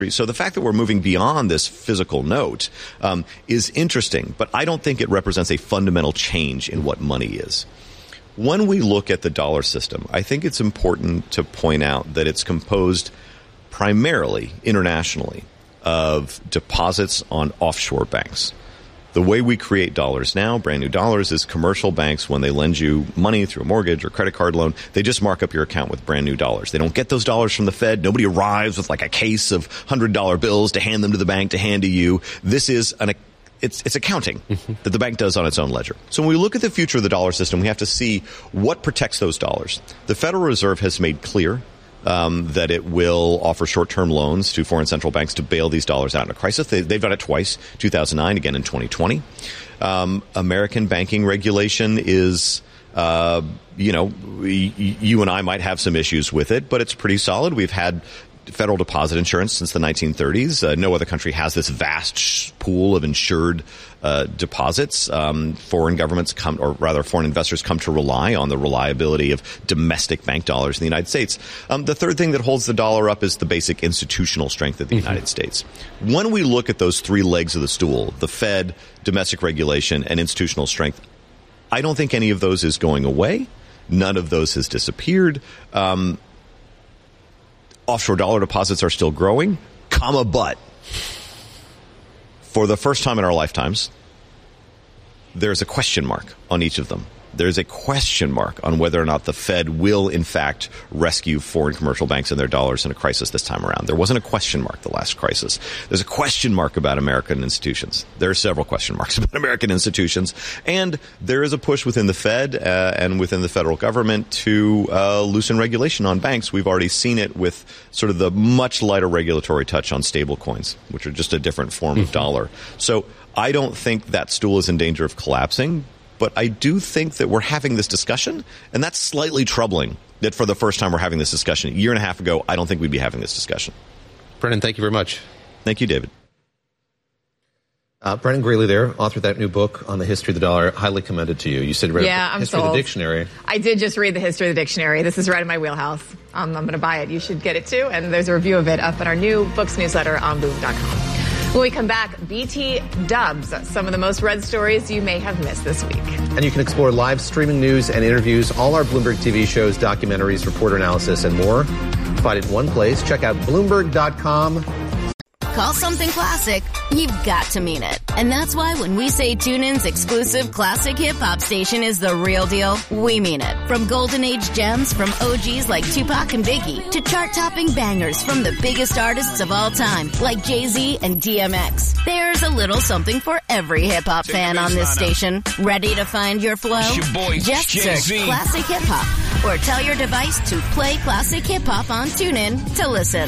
So the fact that we're moving beyond this physical note is interesting, but I don't think it represents a fundamental change in what money is. When we look at the dollar system, I think it's important to point out that it's composed primarily internationally of deposits on offshore banks. The way we create dollars now, brand new dollars, is commercial banks, when they lend you money through a mortgage or credit card loan, they just mark up your account with brand new dollars. They don't get those dollars from the Fed. Nobody arrives with like a case of $100 bills to hand them to the bank to hand to you. This is it's accounting that the bank does on its own ledger. So when we look at the future of the dollar system, we have to see what protects those dollars. The Federal Reserve has made clear that it will offer short-term loans to foreign central banks to bail these dollars out in a crisis. They've done it twice, 2009, again in 2020. American banking regulation is, you and I might have some issues with it, but it's pretty solid. We've had federal deposit insurance since the 1930s. No other country has this vast pool of insured deposits. Foreign investors come to rely on the reliability of domestic bank dollars in the United States. The third thing that holds the dollar up is the basic institutional strength of the United States. When we look at those three legs of the stool, the Fed, domestic regulation, and institutional strength, I don't think any of those is going away. None of those has disappeared. Offshore dollar deposits are still growing, but for the first time in our lifetimes, there's a question mark on each of them. There's a question mark on whether or not the Fed will, in fact, rescue foreign commercial banks and their dollars in a crisis this time around. There wasn't a question mark the last crisis. There's a question mark about American institutions. There are several question marks about American institutions. And there is a push within the Fed and within the federal government to loosen regulation on banks. We've already seen it with sort of the much lighter regulatory touch on stable coins, which are just a different form of dollar. So I don't think that stool is in danger of collapsing. But I do think that we're having this discussion, and that's slightly troubling that for the first time we're having this discussion. A year and a half ago, I don't think we'd be having this discussion. Brennan, thank you very much. Thank you, David. Brennan Greeley there, author of that new book on the history of the dollar. Highly commended to you. You said you read the history of the dictionary. I did just read the history of the dictionary. This is right in my wheelhouse. I'm going to buy it. You should get it too. And there's a review of it up at our new books newsletter on Bloomberg.com. When we come back, BT dubs, some of the most read stories you may have missed this week. And you can explore live streaming news and interviews, all our Bloomberg TV shows, documentaries, reporter analysis, and more. Find it in one place. Check out Bloomberg.com. Call something classic, you've got to mean it. And that's why when we say TuneIn's exclusive classic hip-hop station is the real deal, we mean it. From golden age gems from OGs like Tupac and Biggie to chart-topping bangers from the biggest artists of all time like Jay-Z and DMX. There's a little something for every hip-hop fan on this station. Ready to find your flow? Just search Classic Hip-Hop or tell your device to play Classic Hip-Hop on TuneIn to listen.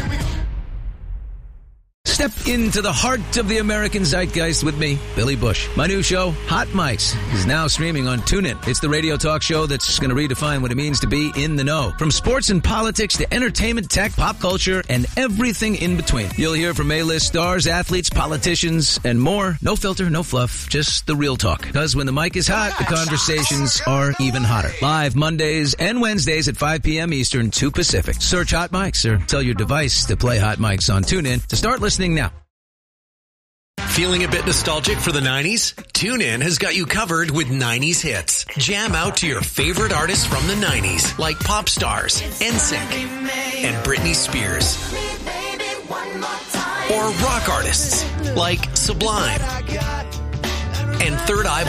Step into the heart of the American zeitgeist with me, Billy Bush. My new show, Hot Mics, is now streaming on TuneIn. It's the radio talk show that's going to redefine what it means to be in the know. From sports and politics to entertainment, tech, pop culture, and everything in between. You'll hear from A-list stars, athletes, politicians, and more. No filter, no fluff, just the real talk. Because when the mic is hot, the conversations are even hotter. Live Mondays and Wednesdays at 5 p.m. Eastern, 2 Pacific. Search Hot Mics or tell your device to play Hot Mics on TuneIn to start listening now. Feeling a bit nostalgic for the 90s? TuneIn has got you covered with 90s hits. Jam out to your favorite artists from the 90s, like pop stars, NSYNC, and Britney Spears. Or rock artists, like Sublime and Third Eye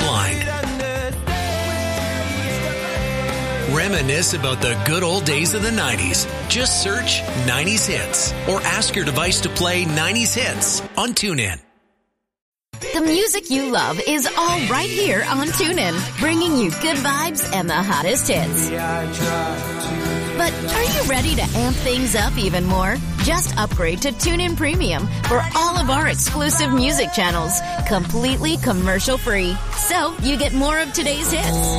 Blind. Reminisce about the good old days of the 90s. Just search 90s hits or ask your device to play 90s hits on TuneIn. The music you love is all right here on TuneIn, bringing you good vibes and the hottest hits. But are you ready to amp things up even more? Just upgrade to TuneIn Premium for all of our exclusive music channels, completely commercial-free. So you get more of today's hits.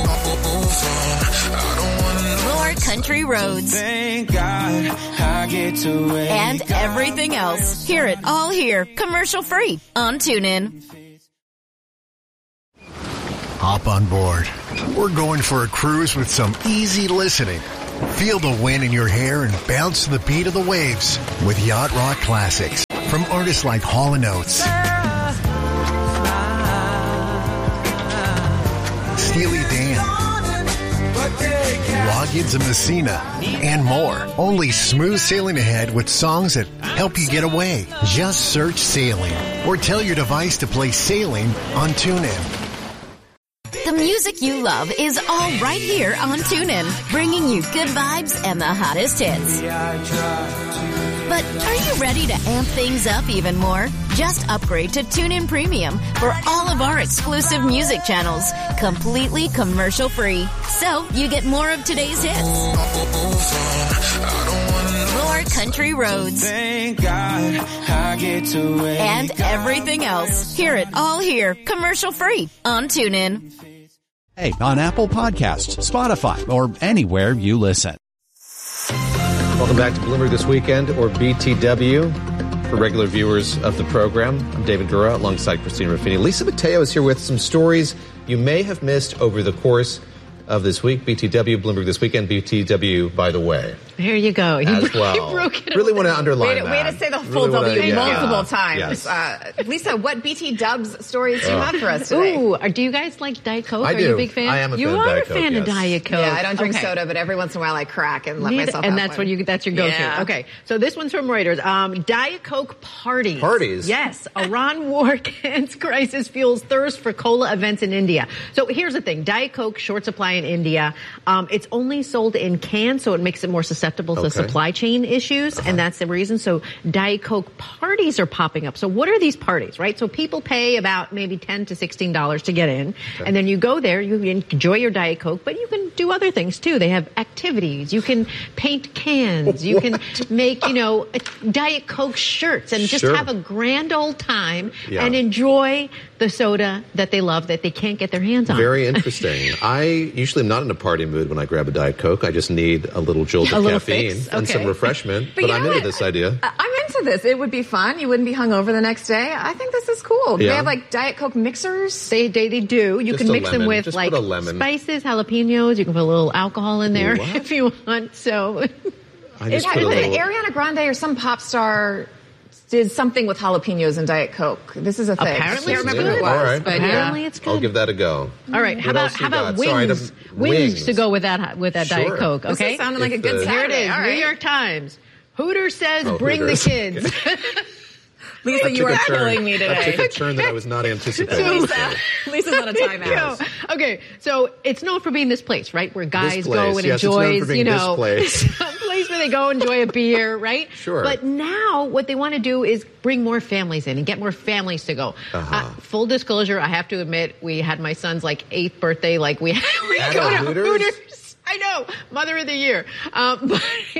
More country roads. Thank God I get to wake and everything else. Hear it all here, commercial-free on TuneIn. Hop on board. We're going for a cruise with some easy listening. Feel the wind in your hair and bounce to the beat of the waves with Yacht Rock Classics from artists like Hall & Oates, Steely Dan, Loggins and Messina, and more. Only smooth sailing ahead with songs that help you get away. Just search Sailing or tell your device to play Sailing on TuneIn. The music you love is all right here on TuneIn, bringing you good vibes and the hottest hits. But are you ready to amp things up even more? Just upgrade to TuneIn Premium for all of our exclusive music channels, completely commercial free. So you get more of today's hits, more country roads, and everything else. Hear it all here, commercial free on TuneIn. Hey, on Apple Podcasts, Spotify, or anywhere you listen. Welcome back to Bloomberg This Weekend, or BTW, for regular viewers of the program. I'm David Gura alongside Christina Ruffini. Lisa Mateo is here with some stories you may have missed over the course of this week. BTW, Bloomberg This Weekend, BTW, by the way. There you go. You broke it. Really want to underline that. Way to say the full W multiple times. Yes. Lisa, what BT Dubs stories do you have for us today? Ooh, do you guys like Diet Coke? I do. Are you a big fan? I am a fan you of are Diet a fan Coke, of yes. Diet Coke. Yeah, I don't drink soda, but every once in a while I crack and let myself and have that's one. that's your go-to. Yeah. Okay, so this one's from Reuters. Diet Coke parties. Parties? Yes. Iran war crisis fuels thirst for cola events in India. So here's the thing. Diet Coke, short supply in India. It's only sold in cans, so it makes it more susceptible to supply chain issues, and that's the reason. So Diet Coke parties are popping up. So what are these parties, right? So people pay about maybe $10 to $16 to get in, and then you go there, you enjoy your Diet Coke, but you can do other things too. They have activities. You can paint cans. You can make, Diet Coke shirts and just have a grand old time and enjoy the soda that they love that they can't get their hands on. Very interesting. I usually am not in a party mood when I grab a Diet Coke. I just need a little jolt of caffeine and some refreshment. But I'm into this idea. I'm into this. It would be fun. You wouldn't be hungover the next day. I think this is cool. Do they have like Diet Coke mixers? They do. You can mix them with just like spices, jalapenos. You can put a little alcohol in there if you want. So Ariana Grande or some pop star did something with jalapenos and Diet Coke. This is a thing. Apparently I can't remember it's who it good. was. All right. But apparently it's good. I'll give that a go. All right. How about wings? Wings to go with that Diet Coke. Okay. This is sounding like a good Saturday. Here it is. All right. New York Times. Hooters says bring Hooters. the kids. Lisa, you are killing me today. That took a turn that I was not anticipating. Lisa's on a timeout. Okay, so it's known for being this place, right, where guys go and yes, enjoy, it's known for being this place. a place where they go enjoy a beer, right? Sure. But now what they want to do is bring more families in and get more families to go. Full disclosure, I have to admit, we had my son's 8th birthday. We go to Hooters. I know, Mother of the Year. But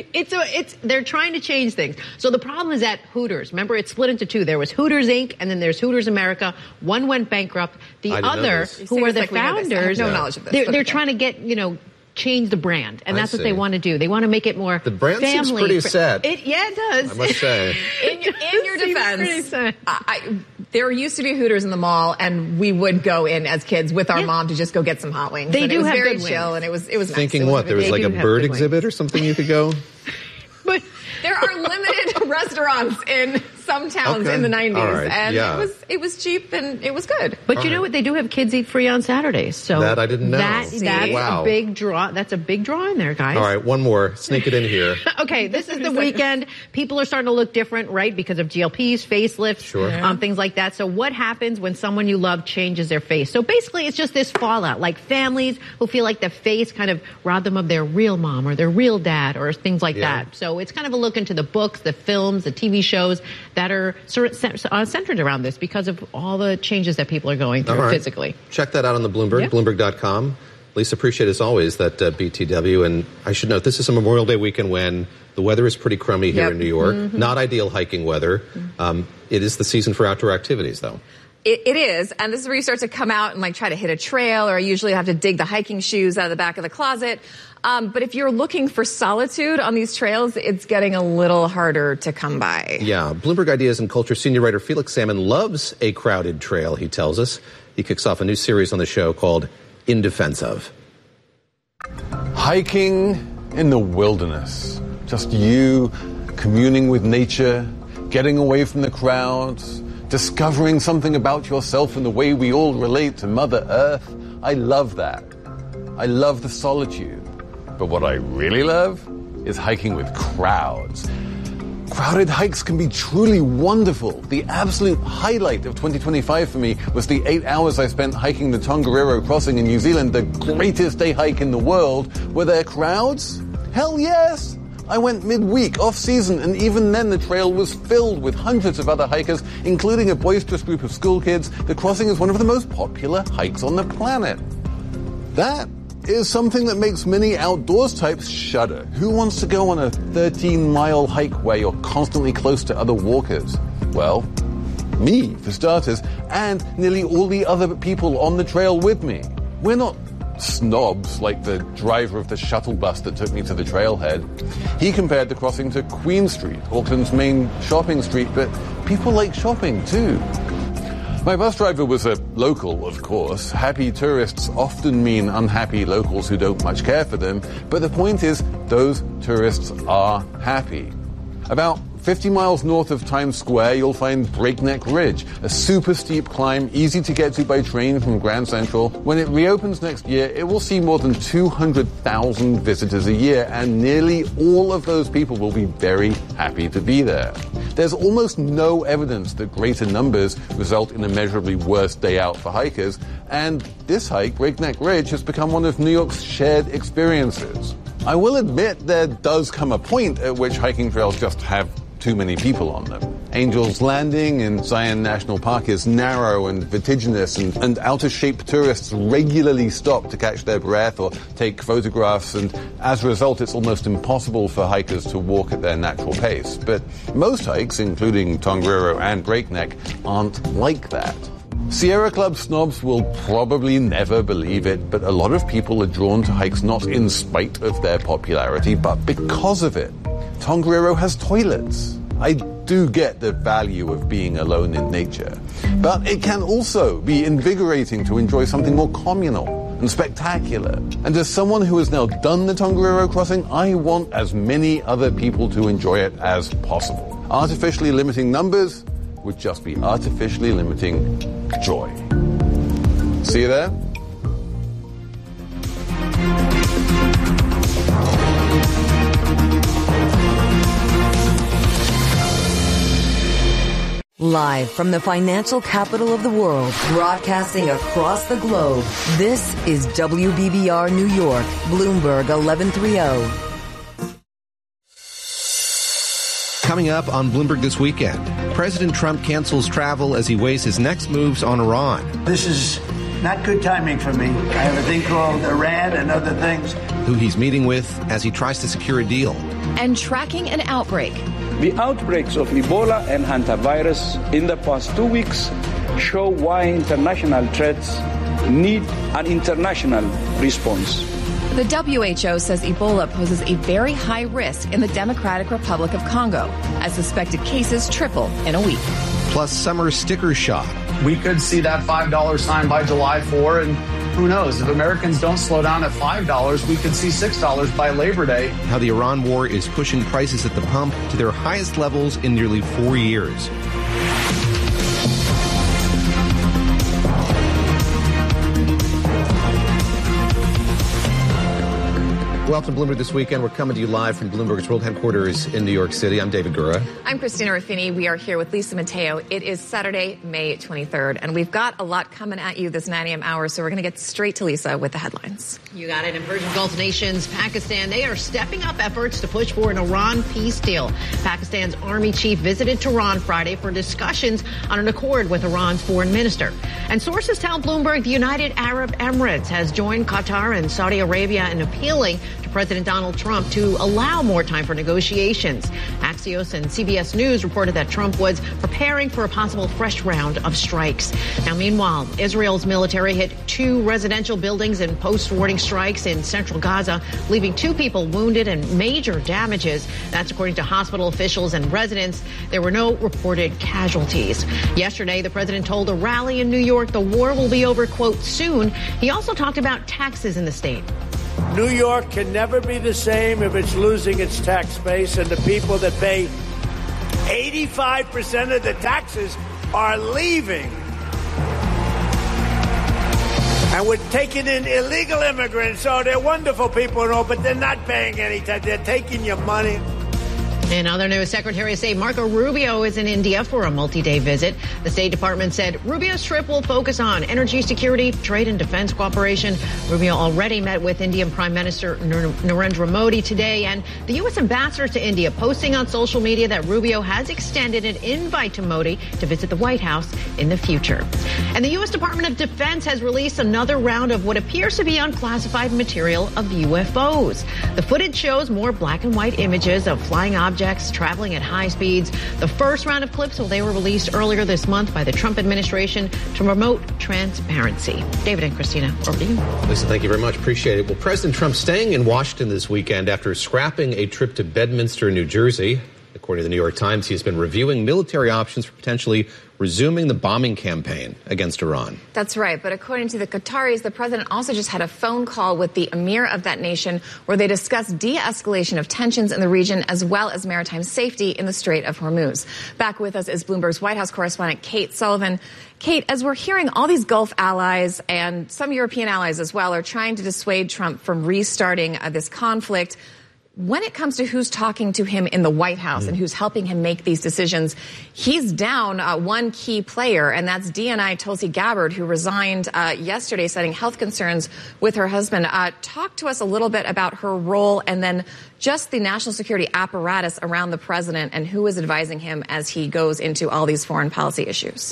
they're trying to change things. So the problem is at Hooters. Remember, it's split into two. There was Hooters Inc. and then there's Hooters America. One went bankrupt. The other, who are the founders, no knowledge of this. They're trying to get, change the brand, and that's what they want to do. They want to make it more the brand family. Seems pretty sad. It does. I must say. In your defense, there used to be Hooters in the mall, and we would go in as kids with our mom to just go get some hot wings. They do have very good chill, and it was thinking nice. There was a bird exhibit or something you could go. But there are limited restaurants in some towns in the 90s, and it was cheap and it was good. But you know what? They do have kids eat free on Saturdays. So that I didn't know. That's a big draw. That's a big draw in there, guys. All right, one more. Sneak it in here. Okay, this is the weekend. People are starting to look different, right? Because of GLPs, facelifts, things like that. So what happens when someone you love changes their face? So basically, it's just this fallout, like families who feel like the face kind of robbed them of their real mom or their real dad or things like that. So it's kind of a look into the books, the films, the TV shows that are centered around this because of all the changes that people are going through physically. Check that out on the Bloomberg, Bloomberg.com. Lisa, appreciate as always that BTW. And I should note, this is a Memorial Day weekend when the weather is pretty crummy here in New York. Not ideal hiking weather. It is the season for outdoor activities, though. It is, and this is where you start to come out and try to hit a trail, or I usually have to dig the hiking shoes out of the back of the closet. But if you're looking for solitude on these trails, it's getting a little harder to come by. Yeah, Bloomberg Ideas and Culture senior writer Felix Salmon loves a crowded trail, he tells us. He kicks off a new series on the show called In Defense Of. Hiking in the wilderness. Just you communing with nature, getting away from the crowds, discovering something about yourself and the way we all relate to Mother Earth. I love that. I love the solitude. But what I really love is hiking with crowds. Crowded hikes can be truly wonderful. The absolute highlight of 2025 for me was the 8 hours I spent hiking the Tongariro Crossing in New Zealand, the greatest day hike in the world. Were there crowds? Hell yes! I went midweek, off-season, and even then the trail was filled with hundreds of other hikers, including a boisterous group of school kids. The crossing is one of the most popular hikes on the planet. That is something that makes many outdoors types shudder. Who wants to go on a 13-mile hike where you're constantly close to other walkers? Well, me, for starters, and nearly all the other people on the trail with me. We're not snobs like the driver of the shuttle bus that took me to the trailhead. He compared the crossing to Queen Street, Auckland's main shopping street, but people like shopping too. My bus driver was a local, of course. Happy tourists often mean unhappy locals who don't much care for them, but the point is, those tourists are happy. About 50 miles north of Times Square, you'll find Breakneck Ridge, a super steep climb, easy to get to by train from Grand Central. When it reopens next year, it will see more than 200,000 visitors a year, and nearly all of those people will be very happy to be there. There's almost no evidence that greater numbers result in a measurably worse day out for hikers, and this hike, Breakneck Ridge, has become one of New York's shared experiences. I will admit there does come a point at which hiking trails just have too many people on them. Angel's Landing in Zion National Park is narrow and vertiginous, and out-of-shape tourists regularly stop to catch their breath or take photographs, and as a result it's almost impossible for hikers to walk at their natural pace. But most hikes, including Tongariro and Breakneck, aren't like that. Sierra Club snobs will probably never believe it, but a lot of people are drawn to hikes not in spite of their popularity, but because of it. Tongariro has toilets. I do get the value of being alone in nature, but it can also be invigorating to enjoy something more communal and spectacular. And as someone who has now done the Tongariro Crossing, I want as many other people to enjoy it as possible. Artificially limiting numbers would just be artificially limiting joy. See you there? Live from the financial capital of the world, broadcasting across the globe, this is WBBR New York, Bloomberg 1130. Coming up on Bloomberg this weekend, President Trump cancels travel as he weighs his next moves on Iran. This is not good timing for me. I have a thing called Iran and other things. Who he's meeting with as he tries to secure a deal. And tracking an outbreak. The outbreaks of Ebola and hantavirus in the past 2 weeks show why international threats need an international response. The WHO says Ebola poses a very high risk in the Democratic Republic of Congo, as suspected cases triple in a week. Plus summer sticker shock. We could see that $5 sign by July 4, and who knows? If Americans don't slow down at $5, we could see $6 by Labor Day. How the Iran war is pushing prices at the pump to their highest levels in nearly 4 years. Welcome to Bloomberg This Weekend. We're coming to you live from Bloomberg's world headquarters in New York City. I'm David Gura. I'm Christina Ruffini. We are here with Lisa Mateo. It is Saturday, May 23rd, and we've got a lot coming at you this 9 a.m. hour, so we're going to get straight to Lisa with the headlines. You got it. In Persian Gulf nations, Pakistan, they are stepping up efforts to push for an Iran peace deal. Pakistan's army chief visited Tehran Friday for discussions on an accord with Iran's foreign minister. And sources tell Bloomberg the United Arab Emirates has joined Qatar and Saudi Arabia in appealing to President Donald Trump to allow more time for negotiations. Axios and CBS News reported that Trump was preparing for a possible fresh round of strikes. Now, meanwhile, Israel's military hit 2 residential buildings in post-warning strikes in central Gaza, leaving 2 people wounded and major damages. That's according to hospital officials and residents. There were no reported casualties. Yesterday, the president told a rally in New York the war will be over, quote, soon. He also talked about taxes in the state. New York can never be the same if it's losing its tax base, and the people that pay 85% of the taxes are leaving. And we're taking in illegal immigrants. Oh, they're wonderful people and all, but they're not paying any tax. They're taking your money. In other news, Secretary of State Marco Rubio is in India for a multi-day visit. The State Department said Rubio's trip will focus on energy security, trade and defense cooperation. Rubio already met with Indian Prime Minister Narendra Modi today, and the U.S. ambassador to India posting on social media that Rubio has extended an invite to Modi to visit the White House in the future. And the U.S. Department of Defense has released another round of what appears to be unclassified material of UFOs. The footage shows more black and white images of flying objects traveling at high speeds. The first round of clips, they were released earlier this month by the Trump administration to promote transparency. David and Christina, over to you. Lisa, thank you very much. Appreciate it. Well, President Trump staying in Washington this weekend after scrapping a trip to Bedminster, New Jersey. According to the New York Times, he has been reviewing military options for potentially resuming the bombing campaign against Iran. That's right. But according to the Qataris, the president also just had a phone call with the emir of that nation where they discussed de-escalation of tensions in the region as well as maritime safety in the Strait of Hormuz. Back with us is Bloomberg's White House correspondent Kate Sullivan. Kate, as we're hearing, all these Gulf allies and some European allies as well are trying to dissuade Trump from restarting this conflict. When it comes to who's talking to him in the White House and who's helping him make these decisions, he's down one key player, and that's DNI Tulsi Gabbard, who resigned yesterday, citing health concerns with her husband. Talk to us a little bit about her role and then just the national security apparatus around the president and who is advising him as he goes into all these foreign policy issues.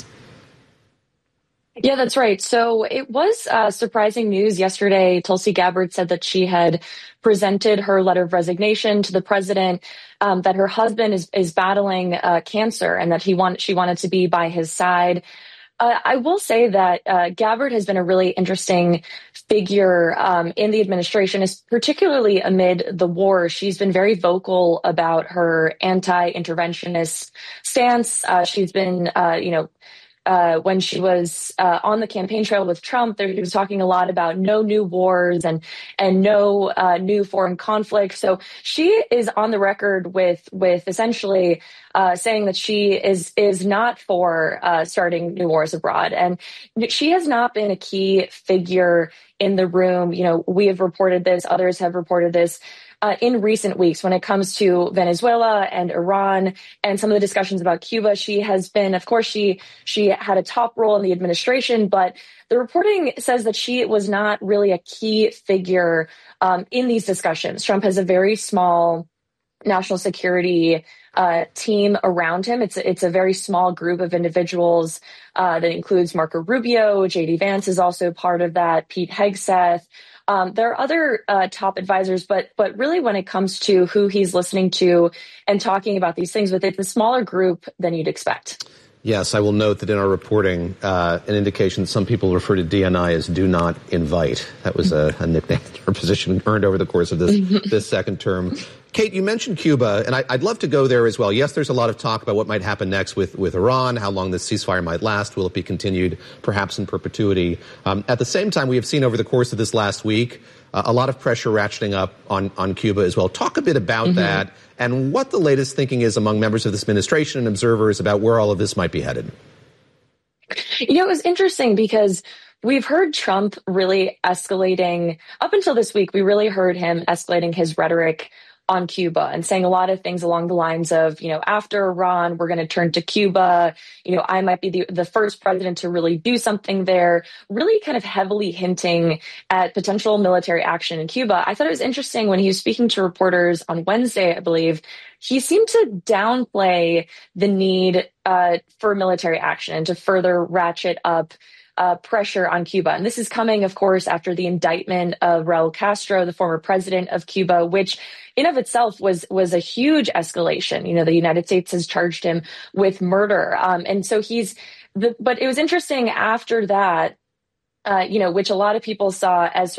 Yeah, that's right. So it was surprising news yesterday. Tulsi Gabbard said that she had presented her letter of resignation to the president, that her husband is battling cancer and that she wanted to be by his side. I will say that Gabbard has been a really interesting figure in the administration, particularly amid the war. She's been very vocal about her anti-interventionist stance. She's been, when she was on the campaign trail with Trump, he was talking a lot about no new wars and no new foreign conflict. So she is on the record with essentially saying that she is not for starting new wars abroad. And she has not been a key figure in the room. We have reported this, others have reported this. In recent weeks, when it comes to Venezuela and Iran and some of the discussions about Cuba, she has been, of course, she had a top role in the administration, but the reporting says that she was not really a key figure in these discussions. Trump has a very small national security team around him. It's a very small group of individuals that includes Marco Rubio. J.D. Vance is also part of that. Pete Hegseth. There are other top advisors, but really when it comes to who he's listening to and talking about these things with, it's a smaller group than you'd expect. Yes, I will note that in our reporting, an indication some people refer to DNI as do not invite. That was a nickname her position earned over the course of this second term. Kate, you mentioned Cuba, and I'd love to go there as well. Yes, there's a lot of talk about what might happen next with Iran, how long this ceasefire might last. Will it be continued, perhaps in perpetuity? At the same time, we have seen over the course of this last week a lot of pressure ratcheting up on Cuba as well. Talk a bit about that and what the latest thinking is among members of this administration and observers about where all of this might be headed. It was interesting because we've heard Trump really escalating. Up until this week, we really heard him escalating his rhetoric on Cuba and saying a lot of things along the lines of, after Iran, we're going to turn to Cuba. I might be the first president to really do something there, really kind of heavily hinting at potential military action in Cuba. I thought it was interesting when he was speaking to reporters on Wednesday, I believe, he seemed to downplay the need for military action and to further ratchet up pressure on Cuba. And this is coming, of course, after the indictment of Raul Castro, the former president of Cuba, which in of itself was a huge escalation. The United States has charged him with murder. And so but it was interesting after that, which a lot of people saw as sort of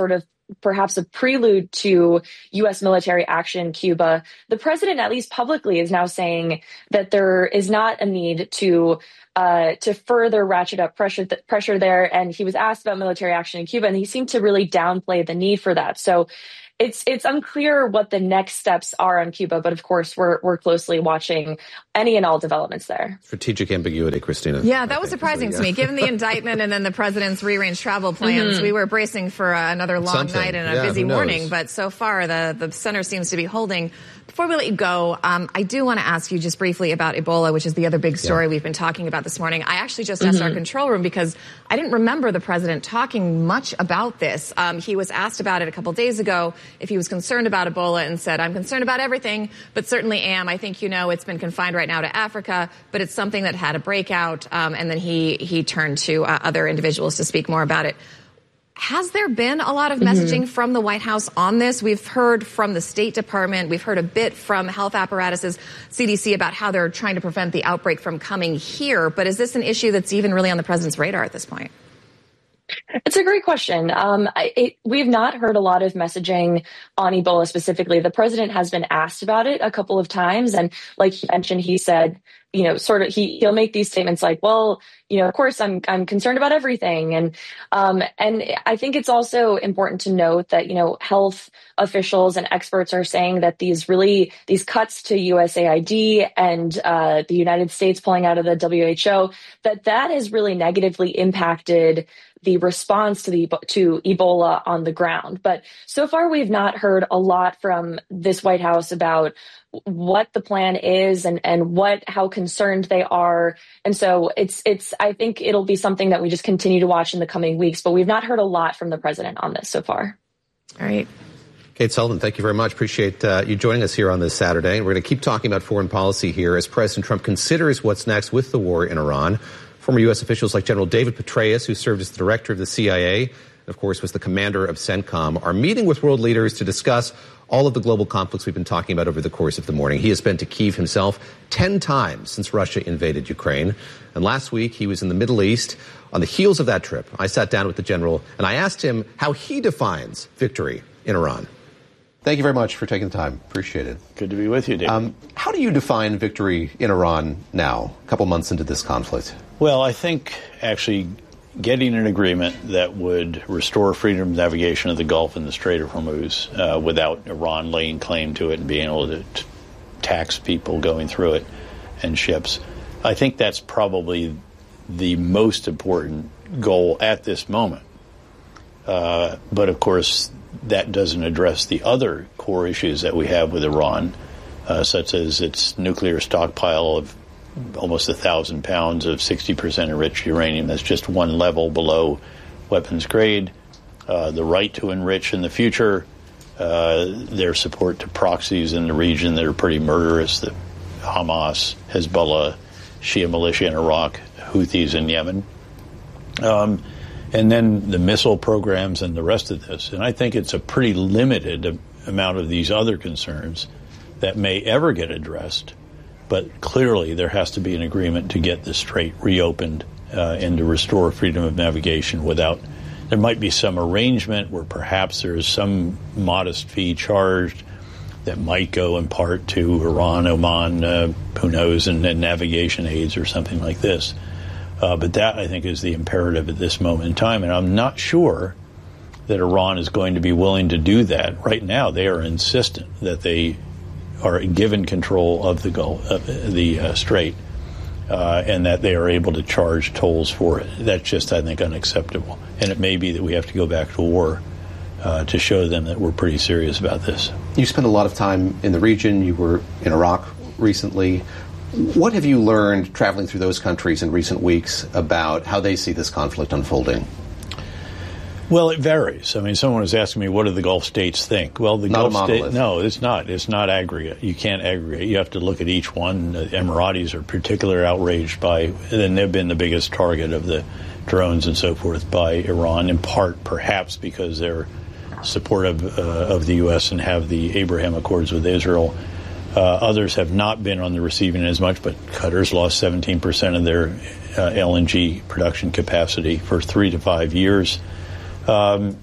perhaps a prelude to U.S. military action in Cuba, the president, at least publicly, is now saying that there is not a need to further ratchet up pressure there. And he was asked about military action in Cuba, and he seemed to really downplay the need for that. So it's unclear what the next steps are on Cuba, but of course we're closely watching any and all developments there. Strategic ambiguity, Christina. Yeah, that was surprising to me. Given the indictment and then the president's rearranged travel plans, we were bracing for another long night and a busy morning. But so far, the center seems to be holding. Before we let you go, I do want to ask you just briefly about Ebola, which is the other big story we've been talking about this morning. I actually just asked our control room because I didn't remember the president talking much about this. He was asked about it a couple days ago if he was concerned about Ebola and said, I'm concerned about everything, but certainly am. I think, it's been confined right now to Africa, but it's something that had a breakout. And then he turned to other individuals to speak more about it. Has there been a lot of messaging from the White House on this? We've heard from the State Department. We've heard a bit from health apparatuses, CDC, about how they're trying to prevent the outbreak from coming here. But is this an issue that's even really on the president's radar at this point? It's a great question. We've not heard a lot of messaging on Ebola specifically. The president has been asked about it a couple of times. And like he mentioned, he said, he'll make these statements like, well, of course, I'm concerned about everything. And I think it's also important to note that, health officials and experts are saying that these cuts to USAID and the United States pulling out of the WHO, that has really negatively impacted the response to Ebola on the ground. But so far, we've not heard a lot from this White House about what the plan is and how concerned they are. And so I think it'll be something that we just continue to watch in the coming weeks, but we've not heard a lot from the president on this so far. All right. Kate Sullivan, thank you very much. Appreciate you joining us here on this Saturday. We're going to keep talking about foreign policy here as President Trump considers what's next with the war in Iran. Former U.S. officials like General David Petraeus, who served as the director of the CIA, and of course was the commander of CENTCOM, are meeting with world leaders to discuss all of the global conflicts we've been talking about over the course of the morning. He has been to Kyiv himself 10 times since Russia invaded Ukraine. And last week, he was in the Middle East. On the heels of that trip, I sat down with the general and I asked him how he defines victory in Iran. Thank you very much for taking the time. Appreciate it. Good to be with you, David. How do you define victory in Iran now, a couple months into this conflict? Well, I think actually getting an agreement that would restore freedom of navigation of the Gulf and the Strait of Hormuz without Iran laying claim to it and being able to tax people going through it and ships. I think that's probably the most important goal at this moment. But of course, that doesn't address the other core issues that we have with Iran, such as its nuclear stockpile of almost 1,000 pounds of 60% enriched uranium. That's just one level below weapons grade. The right to enrich in the future, their support to proxies in the region that are pretty murderous, the Hamas, Hezbollah, Shia militia in Iraq, Houthis in Yemen. And then the missile programs and the rest of this. And I think it's a pretty limited amount of these other concerns that may ever get addressed. But clearly there has to be an agreement to get the strait reopened and to restore freedom of navigation without. There might be some arrangement where perhaps there is some modest fee charged that might go in part to Iran, Oman, who knows, and navigation aids or something like this. But that, I think, is the imperative at this moment in time. And I'm not sure that Iran is going to be willing to do that. Right now, they are insistent that they are given control of the Gulf, the Strait, and that they are able to charge tolls for it. That's just, I think, unacceptable. And it may be that we have to go back to war to show them that we're pretty serious about this. You spent a lot of time in the region. You were in Iraq recently. What have you learned traveling through those countries in recent weeks about how they see this conflict unfolding? Well, it varies. I mean, someone was asking me, what do the Gulf states think? Well, the Gulf states, no, it's not. It's not aggregate. You can't aggregate. You have to look at each one. The Emiratis are particularly outraged by, and they've been the biggest target of the drones and so forth by Iran, in part perhaps because they're supportive of the U.S. and have the Abraham Accords with Israel. Others have not been on the receiving end as much, but Qatar's lost 17% of their LNG production capacity for 3 to 5 years.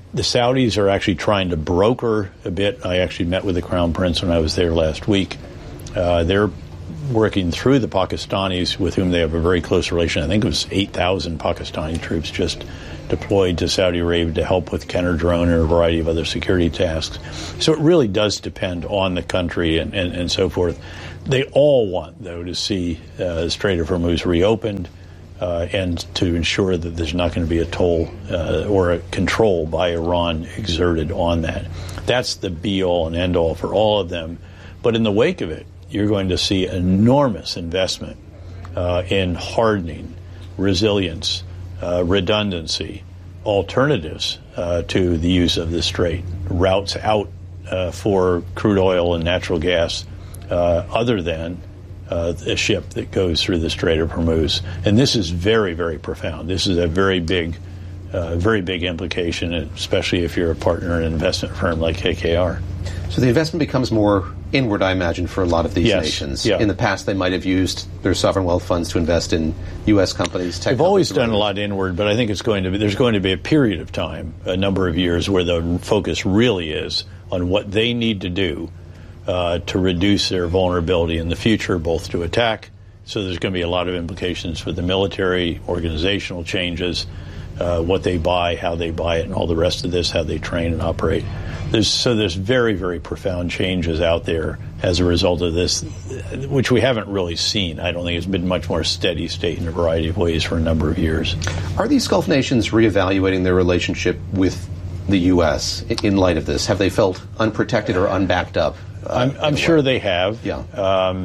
The Saudis are actually trying to broker a bit. I actually met with the Crown Prince when I was there last week. They're working through the Pakistanis, with whom they have a very close relation. I think it was 8,000 Pakistani troops just deployed to Saudi Arabia to help with counter-drone and a variety of other security tasks. So it really does depend on the country and so forth. They all want, though, to see the Strait of Hormuz reopened and to ensure that there's not going to be a toll or a control by Iran exerted on that. That's the be-all and end-all for all of them. But in the wake of it, you're going to see enormous investment in hardening, resilience, redundancy, alternatives to the use of the strait, routes out for crude oil and natural gas other than a ship that goes through the Strait of Hormuz. And this is very, very profound. This is a very big implication, especially if you're a partner in an investment firm like KKR. So the investment becomes more inward, I imagine, for a lot of these nations. Yeah. In the past, they might have used their sovereign wealth funds to invest in U.S. companies. They've always done a lot inward, but I think there's going to be a period of time, a number of years, where the focus really is on what they need to do to reduce their vulnerability in the future, both to attack. So there's going to be a lot of implications for the military, organizational changes, what they buy, how they buy it, and all the rest of this, how they train and operate. There's very, very profound changes out there as a result of this, which we haven't really seen. I don't think it's been much more steady state in a variety of ways for a number of years. Are these Gulf nations reevaluating their relationship with the U.S. in light of this? Have they felt unprotected or unbacked up? I'm sure they have. Yeah.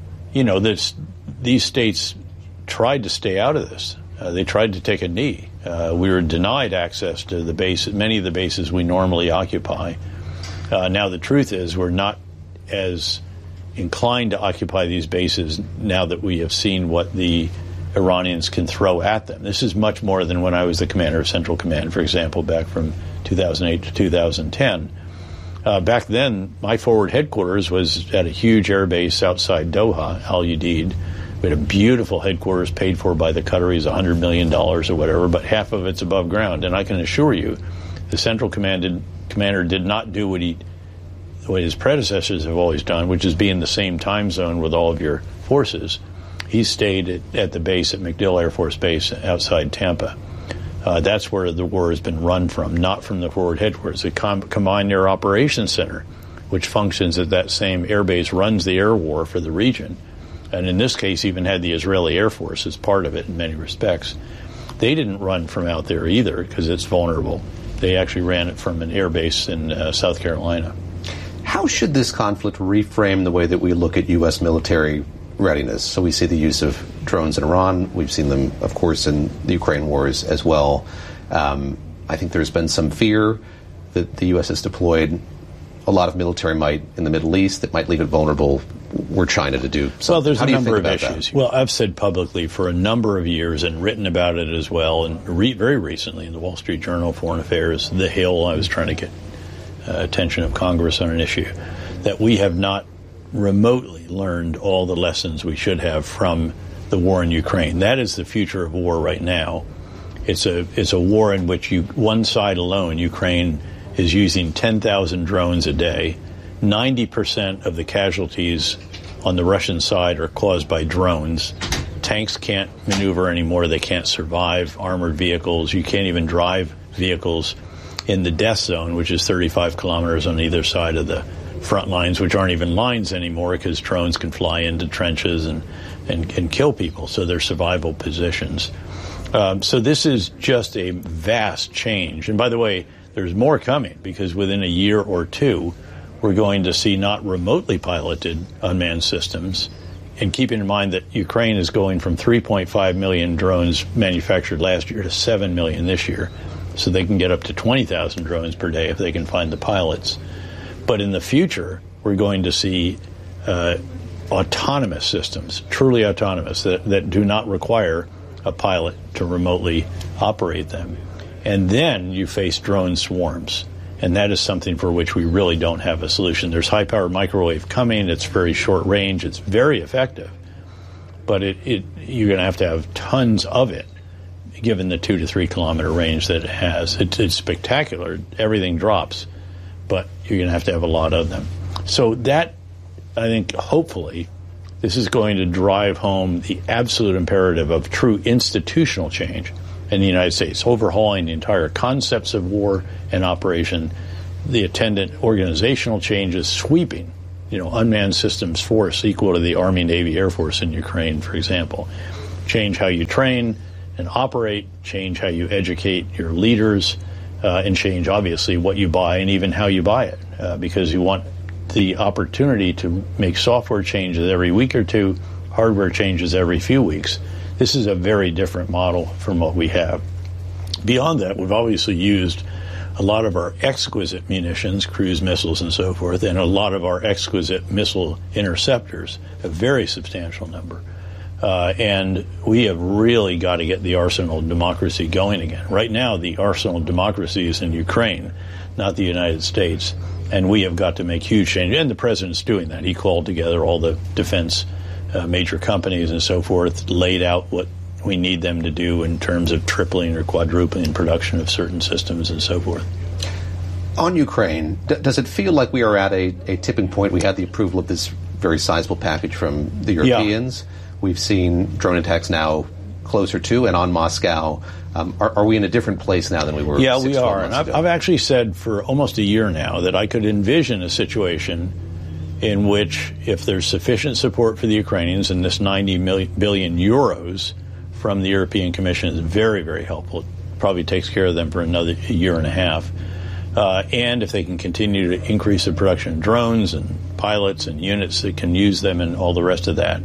These states tried to stay out of this. They tried to take a knee. We were denied access to many of the bases we normally occupy. Now, the truth is we're not as inclined to occupy these bases now that we have seen what the Iranians can throw at them. This is much more than when I was the commander of Central Command, for example, back from 2008 to 2010. Back then, my forward headquarters was at a huge air base outside Doha, Al Udeid. We had a beautiful headquarters paid for by the Qataris, $100 million or whatever, but half of it's above ground. And I can assure you, the Central Commander did not do what his predecessors have always done, which is be in the same time zone with all of your forces. He stayed at the base at MacDill Air Force Base outside Tampa. That's where the war has been run from, not from the forward headquarters. The Combined Air Operations Center, which functions at that same air base, runs the air war for the region. And in this case, even had the Israeli Air Force as part of it in many respects. They didn't run from out there either because it's vulnerable. They actually ran it from an air base in South Carolina. How should this conflict reframe the way that we look at U.S. military readiness? So we see the use of drones in Iran. We've seen them, of course, in the Ukraine wars as well. I think there's been some fear that the U.S. has deployed a lot of military might in the Middle East that might leave it vulnerable were China to do. So well, there's a number of issues. Well, I've said publicly for a number of years and written about it as well, and very recently in the Wall Street Journal, Foreign Affairs, The Hill, I was trying to get attention of Congress on an issue, that we have not remotely learned all the lessons we should have from the war in Ukraine. That is the future of war right now. It's a war in which one side alone, Ukraine, is using 10,000 drones a day. 90% of the casualties on the Russian side are caused by drones. Tanks can't maneuver anymore. They can't survive. Armored vehicles, you can't even drive vehicles in the death zone, which is 35 kilometers on either side of the front lines, which aren't even lines anymore because drones can fly into trenches and kill people. So they're survival positions. So this is just a vast change. And by the way, there's more coming because within a year or two, we're going to see not remotely piloted unmanned systems. And keeping in mind that Ukraine is going from 3.5 million drones manufactured last year to 7 million this year. So they can get up to 20,000 drones per day if they can find the pilots. But in the future, we're going to see autonomous systems, truly autonomous, that do not require a pilot to remotely operate them. And then you face drone swarms. And that is something for which we really don't have a solution. There's high-powered microwave coming. It's very short range. It's very effective. But you're going to have tons of it given the 2 to 3 kilometer range that it has. It's spectacular. Everything drops, but you're going to have a lot of them. So that, I think, hopefully, this is going to drive home the absolute imperative of true institutional change in the United States, overhauling the entire concepts of war and operation, the attendant organizational changes, sweeping, unmanned systems force equal to the Army, Navy, Air Force in Ukraine, for example. Change how you train and operate, change how you educate your leaders, and change, obviously, what you buy and even how you buy it, because you want the opportunity to make software changes every week or two, hardware changes every few weeks. This is a very different model from what we have. Beyond that, we've obviously used a lot of our exquisite munitions, cruise missiles and so forth, and a lot of our exquisite missile interceptors, a very substantial number. And we have really got to get the arsenal of democracy going again. Right now, the arsenal of democracy is in Ukraine, not the United States. And we have got to make huge change. And the president's doing that. He called together all the defense major companies and so forth, laid out what we need them to do in terms of tripling or quadrupling production of certain systems and so forth. On Ukraine, does it feel like we are at a tipping point? We had the approval of this very sizable package from the Europeans. Yeah. We've seen drone attacks now closer to and on Moscow. Are we in a different place now than we were? Yeah, we are. And I've actually said for almost a year now that I could envision a situation in which, if there's sufficient support for the Ukrainians, and this 90 billion euros from the European Commission is very, very helpful. It probably takes care of them for another year and a half. And if they can continue to increase the production of drones and pilots and units that can use them and all the rest of that,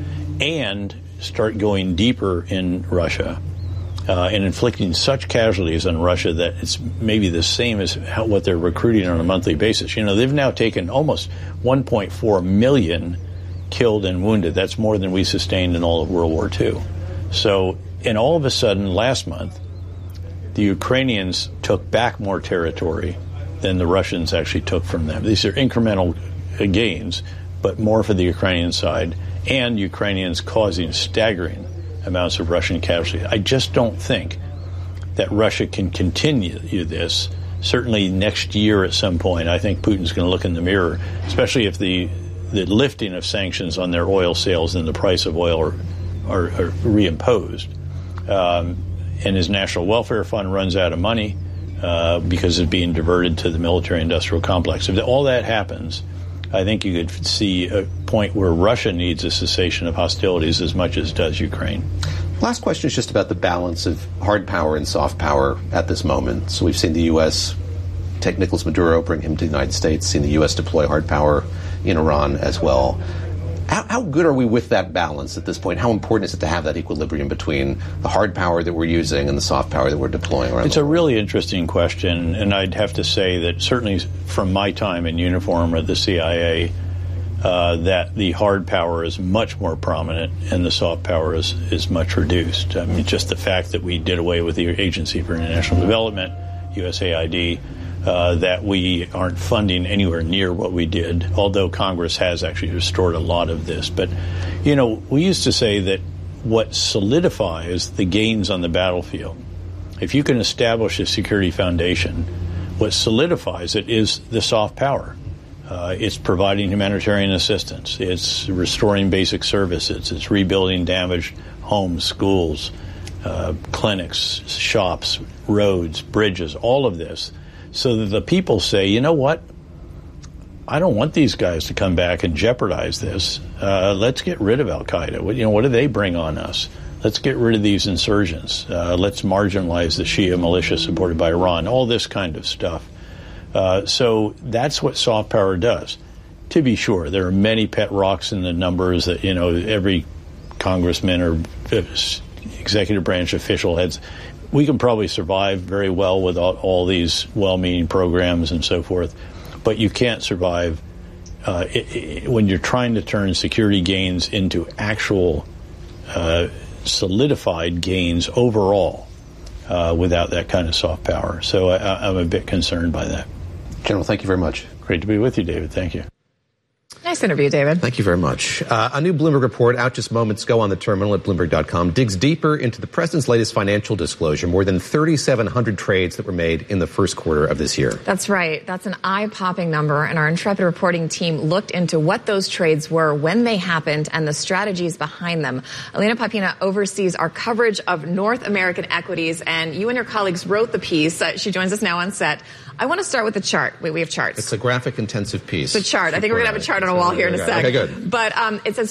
and start going deeper in Russia, and inflicting such casualties on Russia that it's maybe the same as what they're recruiting on a monthly basis. They've now taken almost 1.4 million killed and wounded. That's more than we sustained in all of World War II. So, and all of a sudden, last month, the Ukrainians took back more territory than the Russians actually took from them. These are incremental gains, but more for the Ukrainian side, and Ukrainians causing staggering amounts of Russian casualties. I just don't think that Russia can continue this. Certainly next year at some point, I think Putin's going to look in the mirror, especially if the lifting of sanctions on their oil sales and the price of oil are reimposed. And his national welfare fund runs out of money because it's being diverted to the military-industrial complex. If all that happens, I think you could see a point where Russia needs a cessation of hostilities as much as does Ukraine. Last question is just about the balance of hard power and soft power at this moment. So we've seen the U.S. take Nicolas Maduro, bring him to the United States, seen the U.S. deploy hard power in Iran as well. How good are we with that balance at this point? How important is it to have that equilibrium between the hard power that we're using and the soft power that we're deploying around It's a really interesting question, and I'd have to say that certainly from my time in uniform at the CIA, that the hard power is much more prominent and the soft power is much reduced. I mean, just the fact that we did away with the Agency for International Development, USAID, that we aren't funding anywhere near what we did, although Congress has actually restored a lot of this. But, we used to say that what solidifies the gains on the battlefield, if you can establish a security foundation, what solidifies it is the soft power. It's providing humanitarian assistance. It's restoring basic services. It's rebuilding damaged homes, schools, clinics, shops, roads, bridges, all of this. So that the people say, you know what, I don't want these guys to come back and jeopardize this. Let's get rid of al-Qaeda. What do they bring on us? Let's get rid of these insurgents. Let's marginalize the Shia militia supported by Iran, all this kind of stuff. So that's what soft power does. To be sure, there are many pet rocks in the numbers that, every congressman or executive branch official has. We can probably survive very well without all these well-meaning programs and so forth, but you can't survive when you're trying to turn security gains into actual solidified gains overall without that kind of soft power. So I'm a bit concerned by that. General, thank you very much. Great to be with you, David. Thank you. Nice interview, David. Thank you very much. A new Bloomberg report out just moments ago on the terminal at Bloomberg.com digs deeper into the president's latest financial disclosure, more than 3,700 trades that were made in the first quarter of this year. That's right. That's an eye-popping number, and our intrepid reporting team looked into what those trades were, when they happened, and the strategies behind them. Elena Papina oversees our coverage of North American equities, and you and your colleagues wrote the piece. She joins us now on set. I want to start with the chart. We have charts. It's a graphic-intensive piece. It's a chart. I think we're going to have a chart on a wall here in a sec. Okay, good. But it says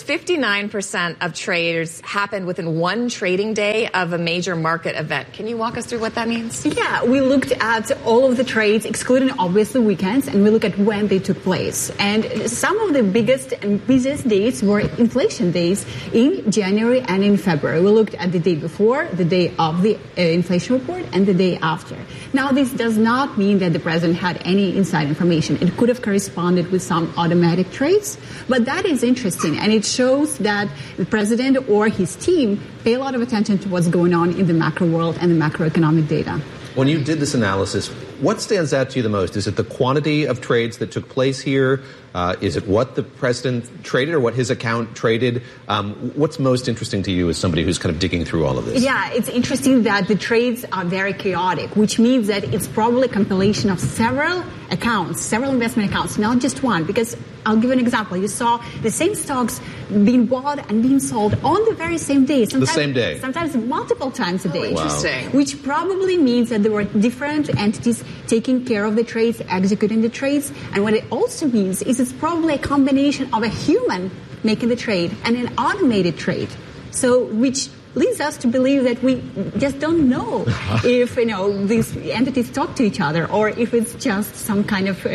59% of trades happened within one trading day of a major market event. Can you walk us through what that means? Yeah, we looked at all of the trades, excluding obviously weekends, and we look at when they took place. And some of the biggest and busiest days were inflation days in January and in February. We looked at the day before, the day of the inflation report, and the day after. Now, this does not mean that the president had any inside information. It could have corresponded with some automatic trades, but that is interesting, and it shows that the president or his team pay a lot of attention to what's going on in the macro world and the macroeconomic data. When you did this analysis, what stands out to you the most? Is it the quantity of trades that took place here? Is it what the president traded or what his account traded? What's most interesting to you as somebody who's kind of digging through all of this? Yeah, it's interesting that the trades are very chaotic, which means that it's probably a compilation of several accounts, several investment accounts, not just one. Because I'll give you an example. You saw the same stocks being bought and being sold on the very same day. The same day. Sometimes multiple times a day. Interesting. Wow. Which probably means that there were different entities taking care of the trades, executing the trades. And what it also means is it's probably a combination of a human making the trade and an automated trade. So, which leads us to believe that we just don't know if, these entities talk to each other or if it's just some kind of,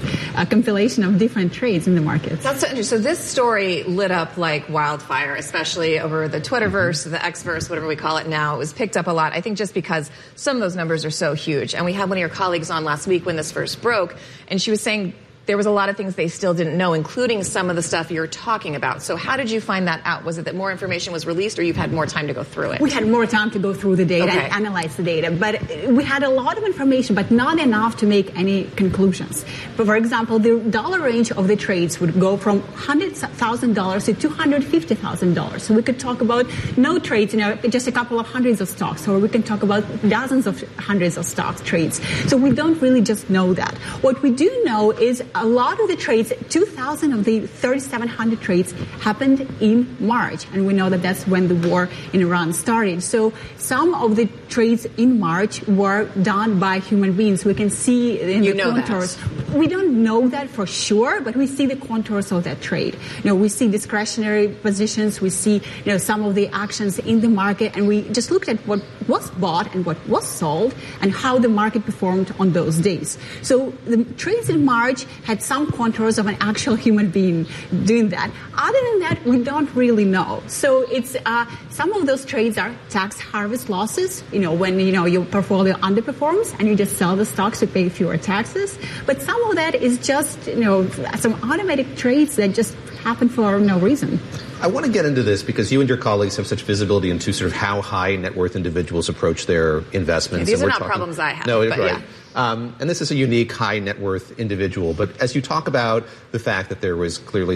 a compilation of different trades in the markets. That's so interesting. So this story lit up like wildfire, especially over the Twitterverse, the Xverse, whatever we call it now. It was picked up a lot, I think, just because some of those numbers are so huge. And we had one of your colleagues on last week when this first broke, and she was saying there was a lot of things they still didn't know, including some of the stuff you're talking about. So how did you find that out? Was it that more information was released, or you've had more time to go through it? We had more time to go through the data and analyze the data. But we had a lot of information, but not enough to make any conclusions. But for example, the dollar range of the trades would go from $100,000 to $250,000. So we could talk about no trades, just a couple of hundreds of stocks, or we can talk about dozens of hundreds of stock trades. So we don't really just know that. What we do know is a lot of the trades, 2,000 of the 3,700 trades happened in March. And we know that that's when the war in Iran started. So some of the trades in March were done by human beings. We can see in the contours. We don't know that for sure, but we see the contours of that trade. We see discretionary positions. We see, some of the actions in the market. And we just looked at what was bought and what was sold and how the market performed on those days. So the trades in March had some contours of an actual human being doing that. Other than that, we don't really know. So it's some of those trades are tax harvest losses, when, your portfolio underperforms and you just sell the stocks to pay fewer taxes. But some of that is just, some automatic trades that just happen for no reason. I want to get into this because you and your colleagues have such visibility into sort of how high net worth individuals approach their investments. Yeah, these are not problems I have. No, but right. Yeah. And this is a unique high net worth individual. But as you talk about the fact that there was clearly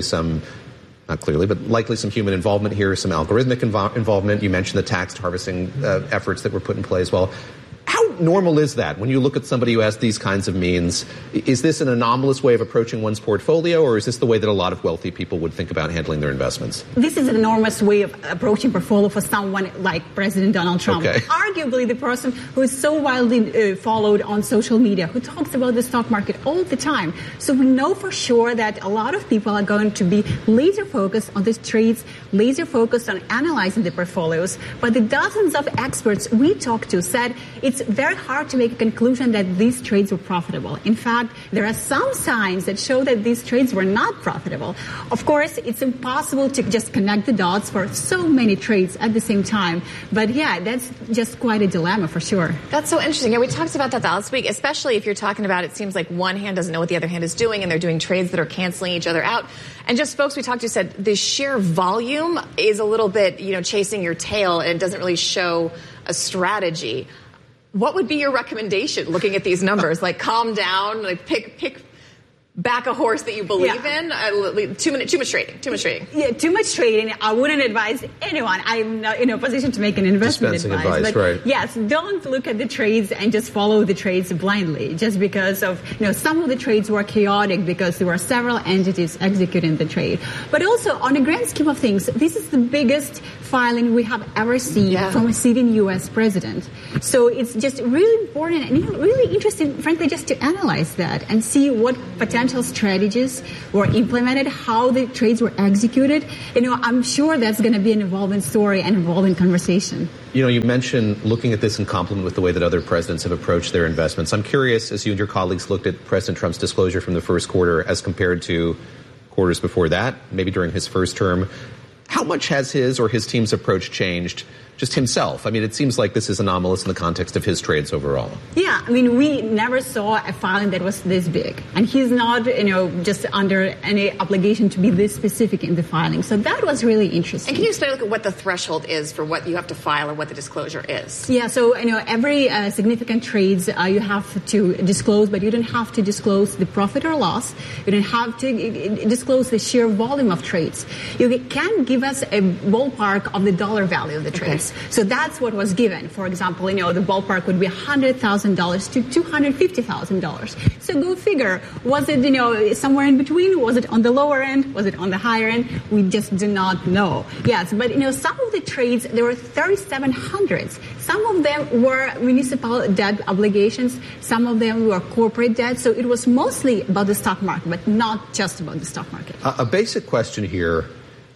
not clearly, but likely some human involvement here, some algorithmic involvement. You mentioned the tax harvesting efforts that were put in play as well. How normal is that when you look at somebody who has these kinds of means? Is this an anomalous way of approaching one's portfolio, or is this the way that a lot of wealthy people would think about handling their investments? This is an enormous way of approaching portfolio for someone like President Donald Trump. Okay. Arguably the person who is so widely followed on social media, who talks about the stock market all the time. So we know for sure that a lot of people are going to be laser focused on these trades, laser focused on analyzing the portfolios. But the dozens of experts we talked to said it's very hard to make a conclusion that these trades were profitable. In fact, there are some signs that show that these trades were not profitable. Of course, it's impossible to just connect the dots for so many trades at the same time. But yeah, that's just quite a dilemma for sure. That's so interesting. Yeah, we talked about that last week, especially if you're talking about it seems like one hand doesn't know what the other hand is doing and they're doing trades that are canceling each other out. And just folks we talked to said the sheer volume is a little bit, chasing your tail and it doesn't really show a strategy. What would be your recommendation looking at these numbers? Like calm down, like pick back a horse that you believe in? Too much trading. Yeah, too much trading. I wouldn't advise anyone. I'm not in a position to make an investment advice. But right. Yes, don't look at the trades and just follow the trades blindly. Just because of, some of the trades were chaotic because there were several entities executing the trade. But also, on the grand scheme of things, this is the biggest filing we have ever seen from a sitting U.S. president. So it's just really important and really interesting, frankly, just to analyze that and see what potential strategies were implemented, how the trades were executed. I'm sure that's going to be an evolving story and evolving conversation. You mentioned looking at this in complement with the way that other presidents have approached their investments. I'm curious, as you and your colleagues looked at President Trump's disclosure from the first quarter as compared to quarters before that, maybe during his first term, how much has his or his team's approach changed just himself? I mean, it seems like this is anomalous in the context of his trades overall. Yeah, we never saw a filing that was this big. And he's not, just under any obligation to be this specific in the filing. So that was really interesting. And can you explain what the threshold is for what you have to file or what the disclosure is? Yeah, so, every significant trades you have to disclose, but you don't have to disclose the profit or loss. You don't have to disclose the sheer volume of trades. You can give us a ballpark of the dollar value of the trades. So that's what was given. For example, the ballpark would be $100,000 to $250,000. So go figure. Was it, somewhere in between? Was it on the lower end? Was it on the higher end? We just do not know. Yes, but, some of the trades, there were 3,700. Some of them were municipal debt obligations. Some of them were corporate debt. So it was mostly about the stock market, but not just about the stock market. A basic question here.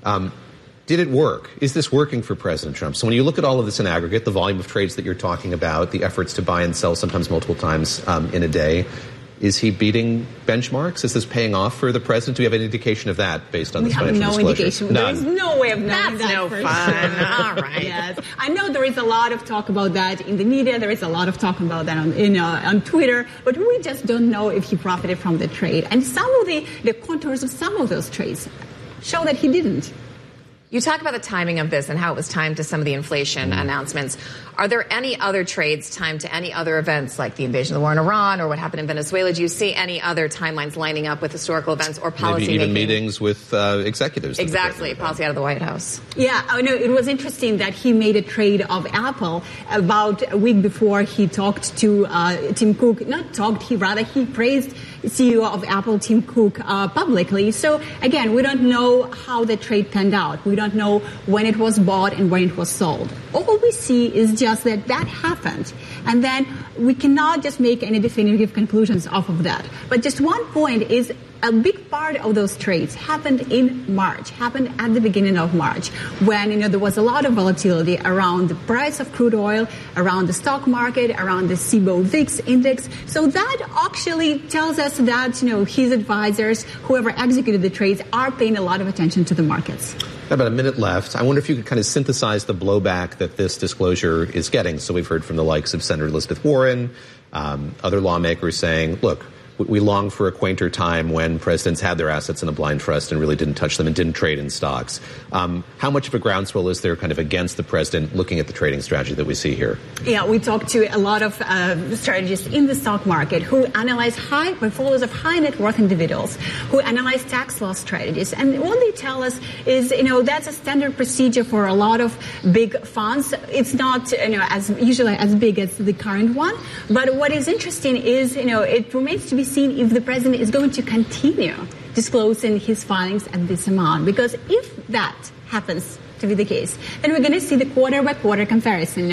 Did it work? Is this working for President Trump? So when you look at all of this in aggregate, the volume of trades that you're talking about, the efforts to buy and sell sometimes multiple times in a day, is he beating benchmarks? Is this paying off for the president? Do we have any indication of that based on this financial disclosure? We have no indication. None. There is no way of knowing that. That's no fun. All right. Yes. I know there is a lot of talk about that in the media. There is a lot of talk about that on Twitter. But we just don't know if he profited from the trade. And some of the contours of some of those trades show that he didn't. You talk about the timing of this and how it was timed to some of the inflation announcements. Are there any other trades timed to any other events like the invasion of the war in Iran or what happened in Venezuela? Do you see any other timelines lining up with historical events or policy Maybe even meetings with executives? Exactly, policy out of the White House. Yeah, I know it was interesting that he made a trade of Apple about a week before he talked to Tim Cook. Not talked, he praised CEO of Apple, Tim Cook, publicly. So, again, we don't know how the trade panned out. We don't know when it was bought and when it was sold. All we see is just that happened. And then we cannot just make any definitive conclusions off of that. But just one point is a big part of those trades happened in March, happened at the beginning of March, when, there was a lot of volatility around the price of crude oil, around the stock market, around the CBOE VIX index. So that actually tells us that, his advisors, whoever executed the trades, are paying a lot of attention to the markets. About a minute left. I wonder if you could kind of synthesize the blowback that this disclosure is getting. So we've heard from the likes of Senator Elizabeth Warren, other lawmakers saying, look, we long for a quainter time when presidents had their assets in a blind trust and really didn't touch them and didn't trade in stocks. How much of a groundswell is there kind of against the president looking at the trading strategy that we see here? Yeah, we talked to a lot of strategists in the stock market who analyze portfolios of high net worth individuals, who analyze tax law strategies. And what they tell us is, that's a standard procedure for a lot of big funds. It's not, usually as big as the current one. But what is interesting is, it remains to be seen if the president is going to continue disclosing his filings at this amount. Because if that happens to be the case, then we're going to see the quarter-by-quarter comparison.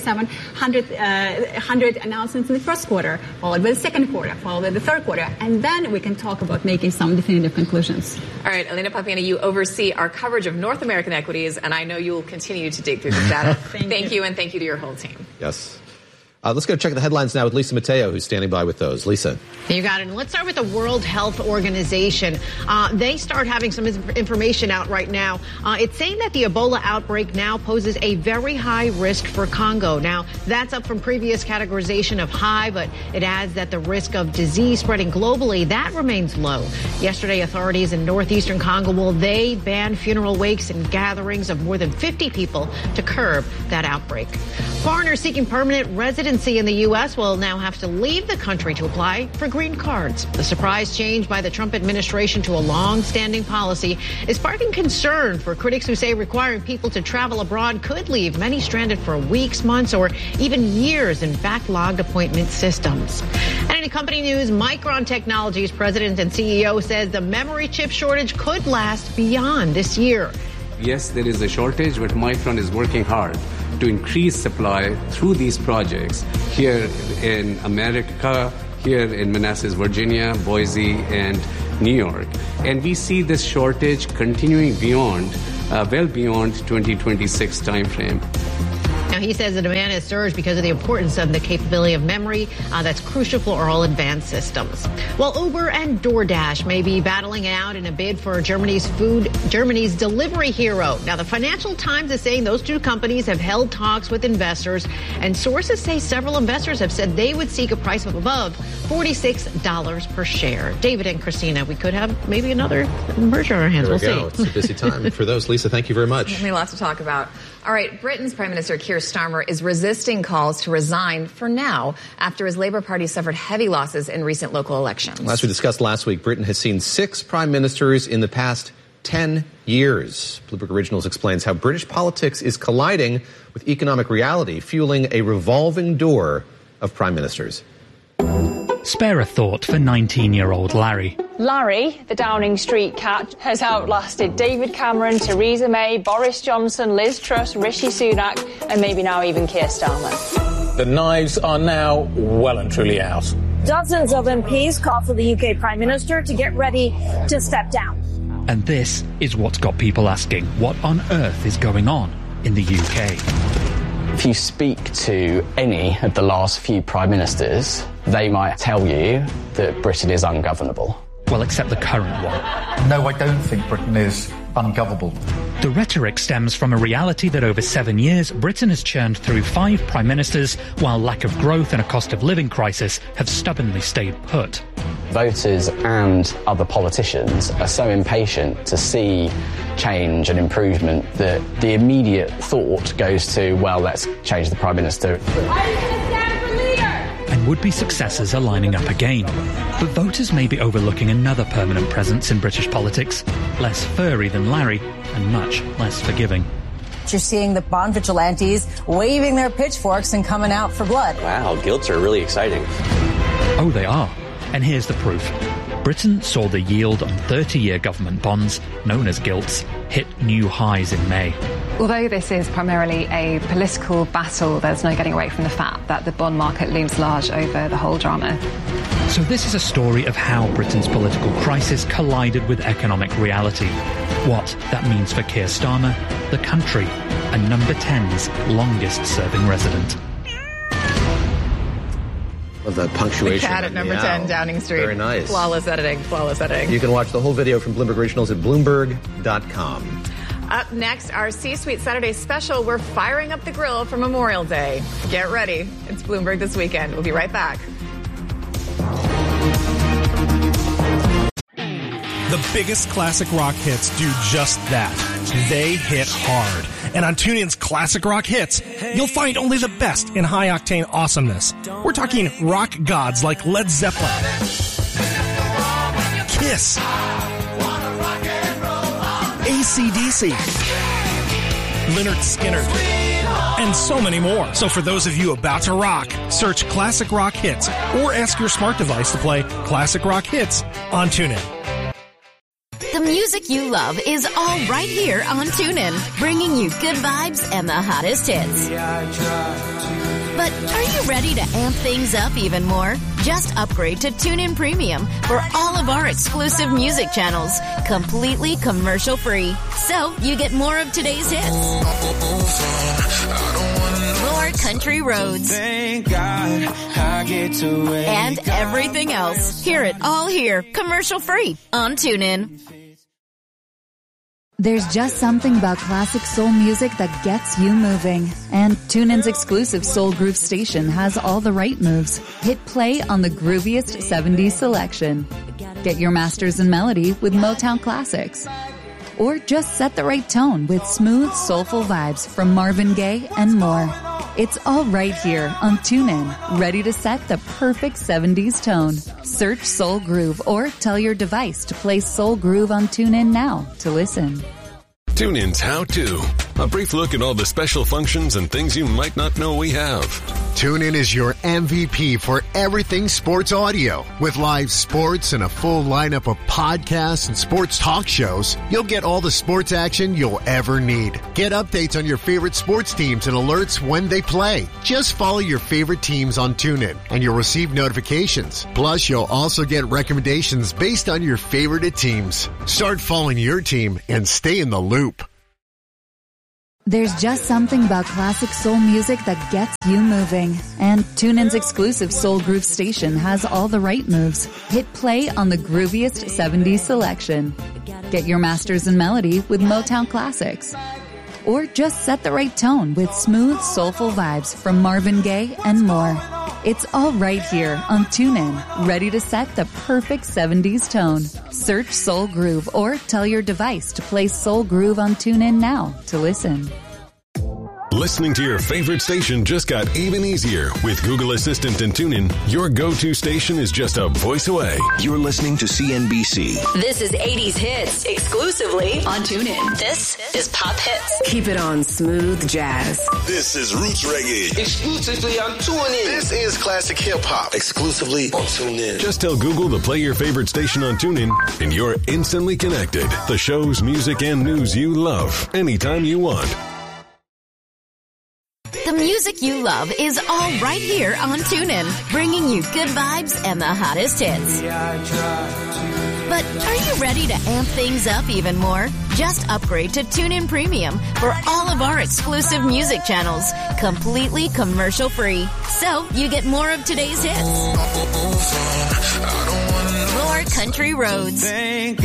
3,700 announcements in the first quarter, followed by the second quarter, followed by the third quarter, and then we can talk about making some definitive conclusions. All right, Elena Papiani, you oversee our coverage of North American equities, and I know you will continue to dig through this data. Thank you, and thank you to your whole team. Yes. Let's go check the headlines now with Lisa Mateo, who's standing by with those. Lisa. You got it. And let's start with the World Health Organization. They start having some information out right now. It's saying that the Ebola outbreak now poses a very high risk for Congo. Now, that's up from previous categorization of high, but it adds that the risk of disease spreading globally, that remains low. Yesterday, authorities in northeastern Congo, they banned funeral wakes and gatherings of more than 50 people to curb that outbreak. Foreigners seeking permanent residency residency in the U.S. will now have to leave the country to apply for green cards. The surprise change by the Trump administration to a long-standing policy is sparking concern for critics who say requiring people to travel abroad could leave many stranded for weeks, months, or even years in backlogged appointment systems. And in company news, Micron Technology's president and CEO says the memory chip shortage could last beyond this year. Yes, there is a shortage, but Micron is working hard to increase supply through these projects here in America, here in Manassas, Virginia, Boise, and New York. And we see this shortage continuing beyond, well beyond 2026 timeframe. Now, he says the demand has surged because of the importance of the capability of memory that's crucial for all advanced systems. While Uber and DoorDash may be battling it out in a bid for Germany's delivery hero. Now, the Financial Times is saying those two companies have held talks with investors, and sources say several investors have said they would seek a price of above $46 per share. David and Christina, we could have maybe another merger on our hands. We'll see. It's a busy time for those. Lisa, thank you very much. Definitely lots to talk about. All right, Britain's Prime Minister Keir Starmer is resisting calls to resign for now after his Labour Party suffered heavy losses in recent local elections. As we discussed last week, Britain has seen 6 prime ministers in the past 10 years. Bloomberg Originals explains how British politics is colliding with economic reality, fueling a revolving door of prime ministers. Spare a thought for 19-year-old Larry. Larry, the Downing Street cat, has outlasted David Cameron, Theresa May, Boris Johnson, Liz Truss, Rishi Sunak, and maybe now even Keir Starmer. The knives are now well and truly out. Dozens of MPs call for the UK Prime Minister to get ready to step down. And this is what's got people asking, what on earth is going on in the UK? If you speak to any of the last few prime ministers, they might tell you that Britain is ungovernable. Well, except the current one. No, I don't think Britain is ungovernable. The rhetoric stems from a reality that over 7 years, Britain has churned through 5 prime ministers, while lack of growth and a cost of living crisis have stubbornly stayed put. Voters and other politicians are so impatient to see change and improvement that the immediate thought goes to, well, let's change the Prime Minister. And would-be successors are lining up again. But voters may be overlooking another permanent presence in British politics, less furry than Larry and much less forgiving. You're seeing the Bond vigilantes waving their pitchforks and coming out for blood. Wow, gilts are really exciting. Oh, they are. And here's the proof. Britain saw the yield on 30-year government bonds, known as gilts, hit new highs in May. Although this is primarily a political battle, there's no getting away from the fact that the bond market looms large over the whole drama. So this is a story of how Britain's political crisis collided with economic reality. What that means for Keir Starmer, the country, and Number 10's longest-serving resident. Of the punctuation. The cat at number 10 Downing Street. Very nice. Flawless editing. You can watch the whole video from Bloomberg Originals at Bloomberg.com. Up next, our C-Suite Saturday special. We're firing up the grill for Memorial Day. Get ready. It's Bloomberg This Weekend. We'll be right back. The biggest classic rock hits do just that. They hit hard. And on TuneIn's Classic Rock Hits, you'll find only the best in high-octane awesomeness. We're talking rock gods like Led Zeppelin, Kiss, AC/DC, Lynyrd Skynyrd, and so many more. So for those of you about to rock, search Classic Rock Hits or ask your smart device to play Classic Rock Hits on TuneIn. The music you love is all right here on TuneIn, bringing you good vibes and the hottest hits. But are you ready to amp things up even more? Just upgrade to TuneIn Premium for all of our exclusive music channels, completely commercial-free. So you get more of today's hits, more country roads, and everything else. Hear it all here, commercial-free on TuneIn. There's just something about classic soul music that gets you moving. And TuneIn's exclusive Soul Groove station has all the right moves. Hit play on the grooviest 70s selection. Get your masters in melody with Motown classics. Or just set the right tone with smooth, soulful vibes from Marvin Gaye and more. It's all right here on TuneIn, ready to set the perfect 70s tone. Search Soul Groove or tell your device to play Soul Groove on TuneIn now to listen. TuneIn's How To. A brief look at all the special functions and things you might not know we have. TuneIn is your MVP for everything sports audio. With live sports and a full lineup of podcasts and sports talk shows, you'll get all the sports action you'll ever need. Get updates on your favorite sports teams and alerts when they play. Just follow your favorite teams on TuneIn and you'll receive notifications. Plus, you'll also get recommendations based on your favorite teams. Start following your team and stay in the loop. There's just something about classic soul music that gets you moving. And TuneIn's exclusive Soul Groove station has all the right moves. Hit play on the grooviest 70s selection. Get your masters in melody with Motown classics. Or just set the right tone with smooth, soulful vibes from Marvin Gaye and more. It's all right here on TuneIn, ready to set the perfect 70s tone. Search Soul Groove or tell your device to play Soul Groove on TuneIn now to listen. Listening to your favorite station just got even easier. With Google Assistant and TuneIn, your go-to station is just a voice away. You're listening to CNBC. This is 80s Hits, exclusively on TuneIn. This is Pop Hits. Keep it on Smooth Jazz. This is Roots Reggae. Exclusively on TuneIn. This is Classic Hip Hop. Exclusively on TuneIn. Just tell Google to play your favorite station on TuneIn, and you're instantly connected. The shows, music, and news you love, anytime you want. The music you love is all right here on TuneIn, bringing you good vibes and the hottest hits. But are you ready to amp things up even more? Just upgrade to TuneIn Premium for all of our exclusive music channels, completely commercial-free. So you get more of today's hits, more country roads, and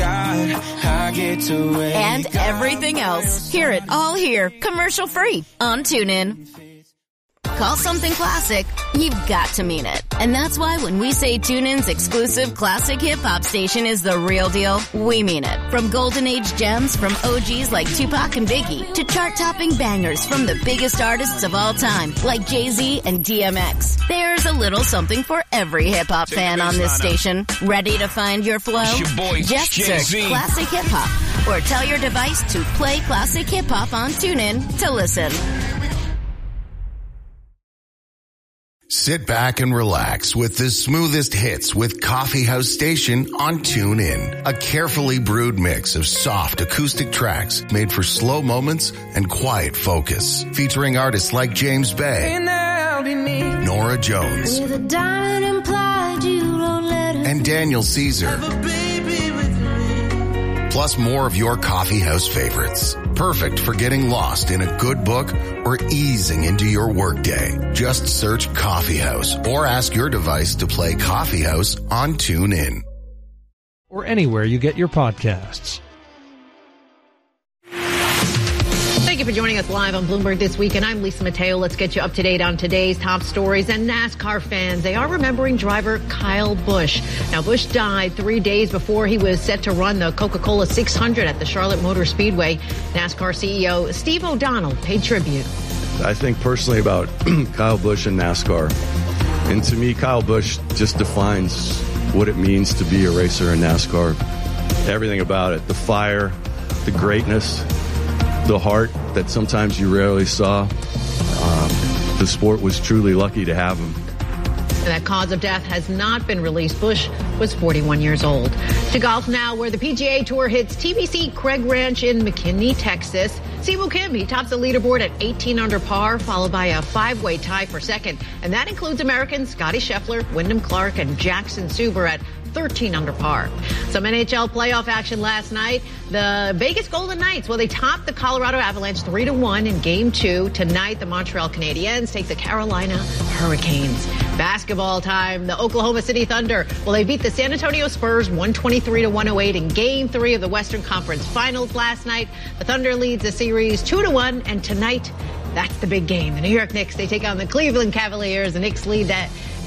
everything else. Hear it all here, commercial-free on TuneIn. Call something classic, you've got to mean it. And that's why when we say TuneIn's exclusive classic hip-hop station is the real deal, we mean it. From golden age gems from OGs like Tupac and Biggie to chart-topping bangers from the biggest artists of all time like Jay-Z and DMX. There's a little something for every hip-hop fan on this station. Ready to find your flow? Just search Classic Hip-Hop or tell your device to play Classic Hip-Hop on TuneIn to listen. Sit back and relax with the smoothest hits with Coffee House Station on TuneIn. A carefully brewed mix of soft acoustic tracks made for slow moments and quiet focus. Featuring artists like James Bay, Nora Jones, and Daniel Caesar. Plus more of your coffee house favorites. Perfect for getting lost in a good book or easing into your workday. Just search Coffee House or ask your device to play Coffee House on TuneIn. Or anywhere you get your podcasts. Thank you for joining us live on Bloomberg This Week, and I'm Lisa Mateo. Let's get you up to date on today's top stories. And NASCAR fans, they are remembering driver Kyle Busch. Now, Busch died 3 days before he was set to run the Coca-Cola 600 at the Charlotte Motor Speedway. NASCAR CEO Steve O'Donnell paid tribute. I think personally about Kyle Busch and NASCAR. And to me, Kyle Busch just defines what it means to be a racer in NASCAR. Everything about it, the fire, the greatness, the heart that sometimes you rarely saw. The sport was truly lucky to have him. And that cause of death has not been released. Busch was 41 years old. To golf now, where the PGA Tour hits TPC Craig Ranch in McKinney, Texas. Siwoo Kim, he tops the leaderboard at 18 under par, followed by a five-way tie for second. And that includes Americans Scotty Scheffler, Wyndham Clark, and Jackson Suber at 13 under par. Some NHL playoff action last night. The Vegas Golden Knights, well, they topped the Colorado Avalanche 3-1 in Game 2. Tonight, the Montreal Canadiens take the Carolina Hurricanes. Basketball time. The Oklahoma City Thunder, well, they beat the San Antonio Spurs 123-108 in Game 3 of the Western Conference Finals last night. The Thunder leads the series 2-1, and tonight, that's the big game. The New York Knicks, they take on the Cleveland Cavaliers. The Knicks lead that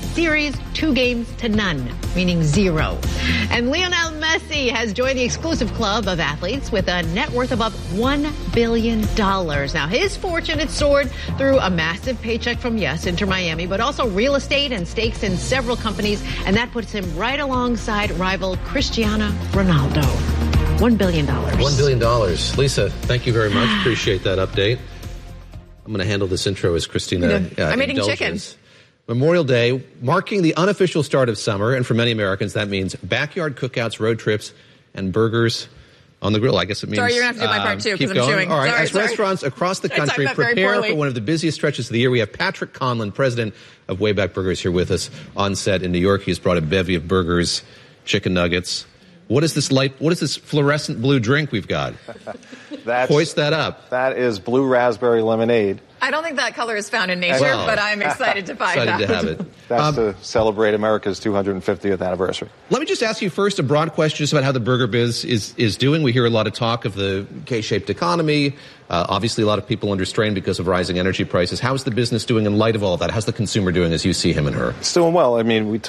series 2-0, meaning 0. And Lionel Messi has joined the exclusive club of athletes with a net worth above $1 billion. Now, his fortune had soared through a massive paycheck from, yes, Inter Miami, but also real estate and stakes in several companies, and that puts him right alongside rival Cristiano Ronaldo. $1 billion. $1 billion. Lisa, thank you very much. Appreciate that update. I'm going to handle this intro as Christina I'm eating chicken. Memorial Day, marking the unofficial start of summer, and for many Americans, that means backyard cookouts, road trips, and burgers on the grill. I guess it means... Sorry, you're going to have to do my part, too, because I'm chewing. All right, sorry. Restaurants across the country prepare for one of the busiest stretches of the year, we have Patrick Conlon, president of Wayback Burgers, here with us on set in New York. He's brought a bevy of burgers, chicken nuggets. What is this fluorescent blue drink we've got? Hoist that up. That is blue raspberry lemonade. I don't think that color is found in nature, but I'm excited to find excited that. to have it. That's to celebrate America's 250th anniversary. Let me just ask you first a broad question just about how the burger biz is doing. We hear a lot of talk of the K-shaped economy. Obviously, a lot of people under strain because of rising energy prices. How is the business doing in light of all that? How's the consumer doing as you see him and her? It's doing well. I mean, we